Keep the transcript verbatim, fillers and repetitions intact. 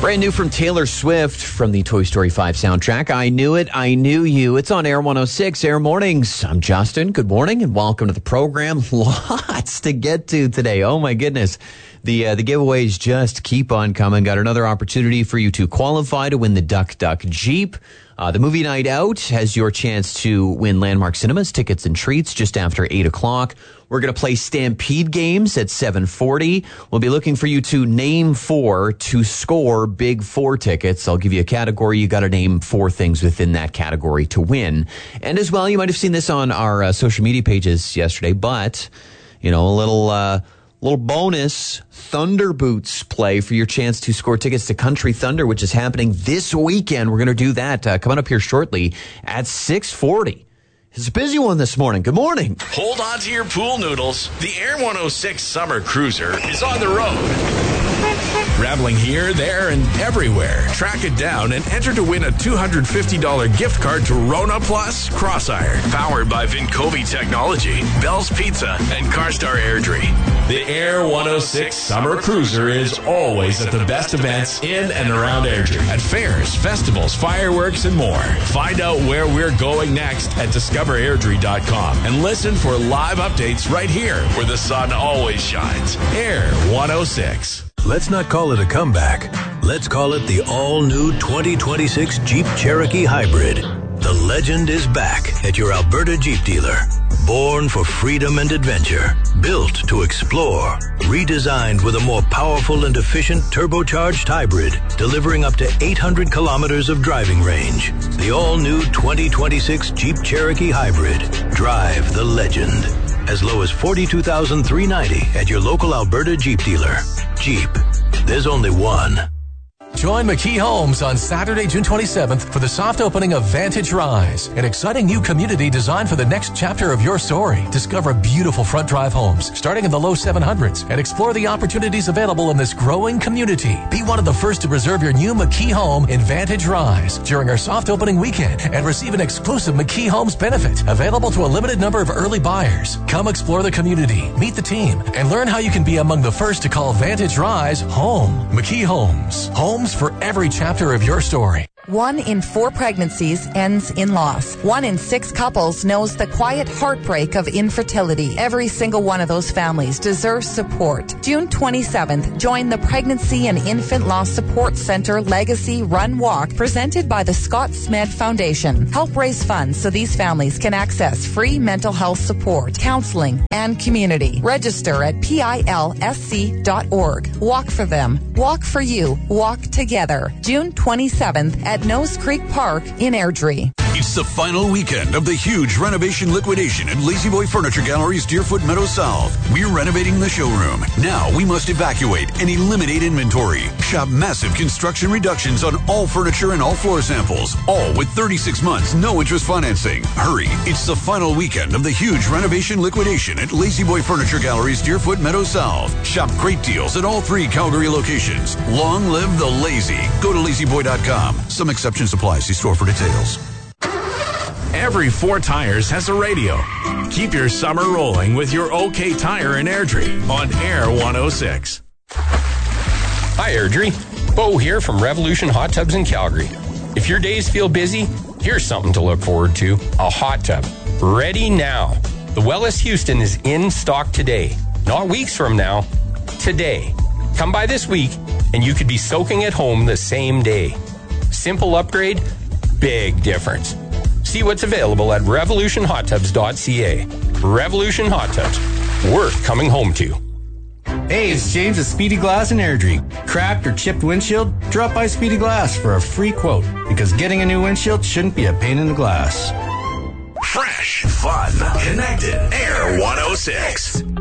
Brand new from Taylor Swift from the Toy Story five soundtrack. I Knew It, I Knew You. It's on Air one oh six, Air Mornings. I'm Justin. Good morning and welcome to the program. Lots to get to today. Oh my goodness. The uh, the giveaways just keep on coming. Got another opportunity for you to qualify to win the Duck Duck Jeep. Uh, the movie night out has your chance to win Landmark Cinemas tickets and treats just after eight o'clock. We're going to play Stampede games at seven forty. We'll be looking for you to name four to score Big Four tickets. I'll give you a category. You got to name four things within that category to win. And as well, you might have seen this on our uh, social media pages yesterday, but, you know, a little... Uh, Little bonus Thunder Boots play for your chance to score tickets to Country Thunder, which is happening this weekend. We're going to do that uh, coming up here shortly at six forty. It's a busy one this morning. Good morning. Hold on to your pool noodles. The Air one oh six Summer Cruiser is on the road. Traveling here, there, and everywhere. Track it down and enter to win a two hundred fifty dollars gift card to Rona Plus Cross-Iron. Powered by Vincovi Technology, Bell's Pizza, and CarStar Airdrie. The Air one oh six Summer Cruiser is always at the best events in and around Airdrie. At fairs, festivals, fireworks, and more. Find out where we're going next at discover airdrie dot com and listen for live updates right here where the sun always shines. Air one oh six. Let's not call it a comeback. Let's call it the all-new twenty twenty-six Jeep Cherokee Hybrid. The legend is back at your Alberta Jeep dealer. Born for freedom and adventure. Built to explore. Redesigned with a more powerful and efficient turbocharged hybrid, delivering up to eight hundred kilometers of driving range. The all-new twenty twenty-six Jeep Cherokee Hybrid. Drive the legend. As low as forty-two thousand three hundred ninety dollars at your local Alberta Jeep dealer. Jeep. There's only one. Join McKee Homes on Saturday, June twenty-seventh for the soft opening of Vantage Rise, an exciting new community designed for the next chapter of your story. Discover beautiful front drive homes starting in the low seven hundreds and explore the opportunities available in this growing community. Be one of the first to reserve your new McKee home in Vantage Rise during our soft opening weekend and receive an exclusive McKee Homes benefit available to a limited number of early buyers. Come explore the community, meet the team, and learn how you can be among the first to call Vantage Rise home. McKee Homes. Homes for every chapter of your story. One in four pregnancies ends in loss. One in six couples knows the quiet heartbreak of infertility. Every single one of those families deserves support. June twenty-seventh, join the Pregnancy and Infant Loss Support Center Legacy Run Walk presented by the Scott Smed Foundation. Help raise funds so these families can access free mental health support, counseling, and community. Register at P I L S C dot org. Walk for them. Walk for you. Walk together. June twenty-seventh at at Nose Creek Park in Airdrie. It's the final weekend of the huge renovation liquidation at La-Z-Boy Furniture Gallery's Deerfoot Meadows South. We're renovating the showroom. Now we must evacuate and eliminate inventory. Shop massive construction reductions on all furniture and all floor samples. All with thirty-six months, no interest financing. Hurry, it's the final weekend of the huge renovation liquidation at La-Z-Boy Furniture Gallery's Deerfoot Meadows South. Shop great deals at all three Calgary locations. Long live the lazy. Go to lazy boy dot com. Some exceptions apply. See store for details. Every Four Tires has a radio. Keep your summer rolling with your OK Tire in Airdrie on Air one oh six. Hi, Airdrie. Bo here from Revolution Hot Tubs in Calgary. If your days feel busy, here's something to look forward to. A hot tub. Ready now. The Wellis Houston is in stock today. Not weeks from now. Today. Come by this week, and you could be soaking at home the same day. Simple upgrade, big difference. See what's available at revolution hot tubs dot c a. Revolution Hot Tubs. Worth coming home to. Hey, it's James at Speedy Glass in Airdrie. Cracked or chipped windshield? Drop by Speedy Glass for a free quote, because getting a new windshield shouldn't be a pain in the glass. Fresh, fun, connected. Air one oh six.